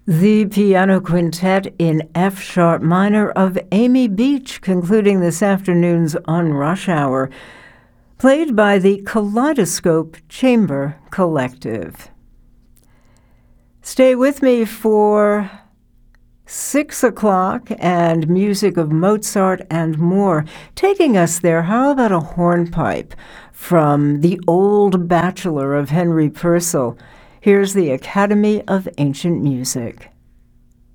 The piano quintet in F sharp minor of Amy Beach, concluding this afternoon's On Rush Hour, played by the Kaleidoscope Chamber Collective. Stay with me for 6 o'clock and music of Mozart and more. Taking us there, how about a hornpipe from The Old Bachelor of Henry Purcell? Here's the Academy of Ancient Music.